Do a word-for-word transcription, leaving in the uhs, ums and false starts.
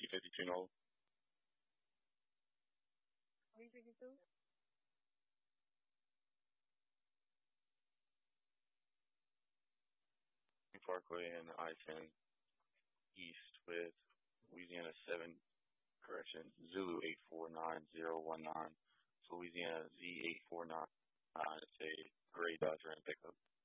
fifty-two Nola. B fifty-two. Parkway and I ten East with Louisiana seven, correction, Zulu eight four nine zero one nine, Louisiana Z eight four nine. Uh, it's a gray Dodge Ram pickup.